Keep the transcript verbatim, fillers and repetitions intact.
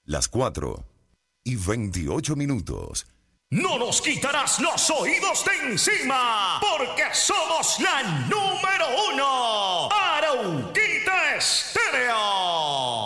las cuatro y veintiocho minutos. No nos quitarás los oídos de encima, porque somos la número uno.